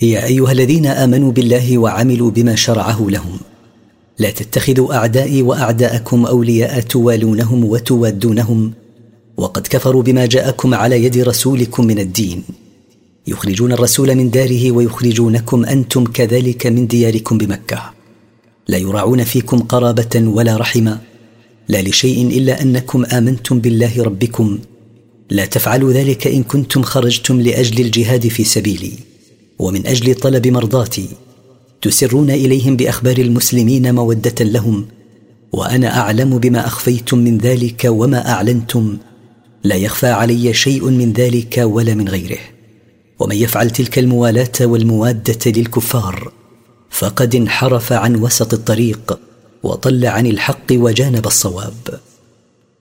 يا أيها الذين آمنوا بالله وعملوا بما شرعه لهم لا تتخذوا أعدائي وأعداءكم أولياء توالونهم وتوادونهم وقد كفروا بما جاءكم على يد رسولكم من الدين، يخرجون الرسول من داره ويخرجونكم أنتم كذلك من دياركم بمكة، لا يراعون فيكم قرابة ولا رحمة، لا لشيء إلا أنكم آمنتم بالله ربكم. لا تفعلوا ذلك إن كنتم خرجتم لأجل الجهاد في سبيلي ومن أجل طلب مرضاتي، تسرون إليهم بأخبار المسلمين مودة لهم، وأنا أعلم بما أخفيتم من ذلك وما أعلنتم، لا يخفى علي شيء من ذلك ولا من غيره. ومن يفعل تلك الموالاة والموادة للكفار فقد انحرف عن وسط الطريق وضل عن الحق وجانب الصواب.